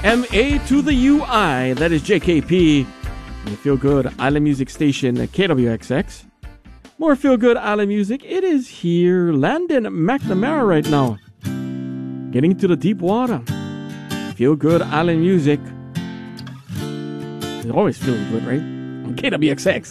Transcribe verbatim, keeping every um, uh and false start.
M A to the U I. That is J K P. The Feel Good Island Music Station, K W X X. More Feel Good Island Music. It is here. Landon McNamara right now. Getting to the deep water. Feel Good Island Music. It always feels good, right? On K W X X.